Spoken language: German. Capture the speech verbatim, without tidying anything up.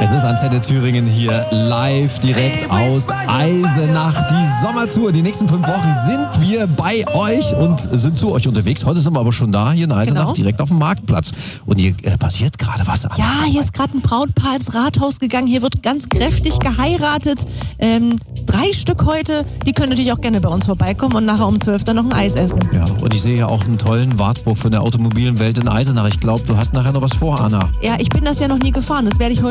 Es ist Antenne Thüringen hier live direkt aus Eisenach. Die Sommertour. Die nächsten fünf Wochen sind wir bei euch und sind zu euch unterwegs. Heute sind wir aber schon da, hier in Eisenach, Genau. direkt auf dem Marktplatz. Und hier äh, passiert gerade was. Anna. Ja, hier ist gerade ein Brautpaar ins Rathaus gegangen. Hier wird ganz kräftig geheiratet. Ähm, drei Stück heute. Die können natürlich auch gerne bei uns vorbeikommen und nachher um zwölf dann noch ein Eis essen. Ja, und ich sehe ja auch einen tollen Wartburg von der automobilen Welt in Eisenach. Ich glaube, du hast nachher noch was vor, Anna. Ja, ich bin das ja noch nie gefahren. Das werde ich heute